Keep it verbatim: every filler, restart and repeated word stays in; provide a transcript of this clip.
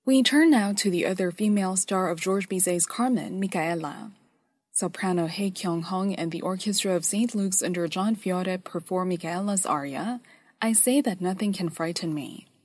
We turn now to the other female star of Georges Bizet's Carmen, Micaela. Soprano Hae Kyung-hong and the orchestra of Saint Luke's under John Fiore perform Micaela's aria, I Say That Nothing Can Frighten Me.